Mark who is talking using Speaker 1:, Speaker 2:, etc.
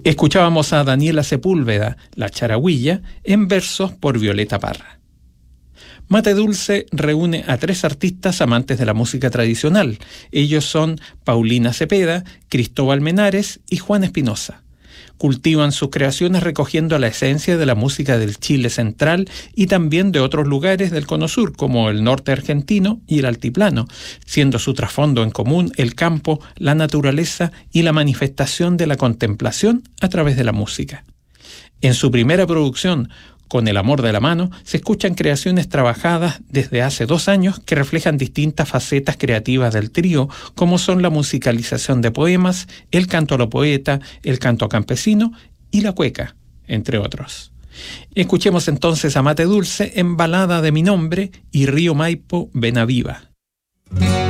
Speaker 1: Escuchábamos a Daniela Sepúlveda, La Charagüilla, en versos por Violeta Parra. Mate Dulce reúne a 3 artistas amantes de la música tradicional. Ellos son Paulina Cepeda, Cristóbal Menares y Juan Espinosa. Cultivan sus creaciones recogiendo la esencia de la música del Chile central y también de otros lugares del Cono Sur, como el norte argentino y el altiplano, siendo su trasfondo en común el campo, la naturaleza y la manifestación de la contemplación a través de la música. En su primera producción, Con el amor de la mano, se escuchan creaciones trabajadas desde hace 2 años que reflejan distintas facetas creativas del trío, como son la musicalización de poemas, el canto a lo poeta, el canto campesino y la cueca, entre otros. Escuchemos entonces a Mate Dulce en Balada de mi nombre y Río Maipo, Ven a Viva.